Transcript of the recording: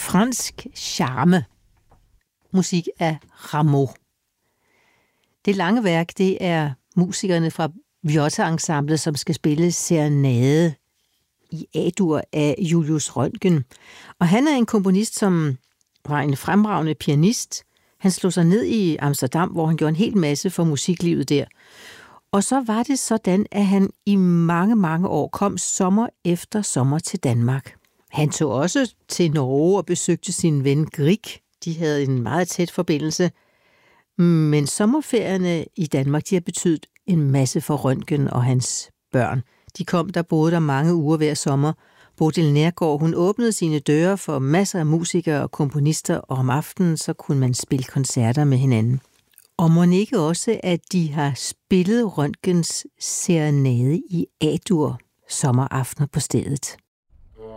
fransk charme. Musik af Rameau. Det lange værk, det er musikerne fra Viotta-ensemblet, som skal spille Serenade i A-dur af Julius Röntgen. Og han er en komponist, som var en fremragende pianist. Han slog sig ned i Amsterdam, hvor han gjorde en hel masse for musiklivet der. Og så var det sådan, at han i mange, mange år kom sommer efter sommer til Danmark. Han tog også til Norge og besøgte sin ven Grieg. De havde en meget tæt forbindelse. Men sommerferierne i Danmark, de har betydet en masse for Röntgen og hans børn. De kom, der boede der mange uger hver sommer. Bodil Neergaard, hun åbnede sine døre for masser af musikere og komponister, og om aftenen så kunne man spille koncerter med hinanden. Og mon ikke også, at de har spillet Röntgens Serenade i A-dur sommeraftener på stedet.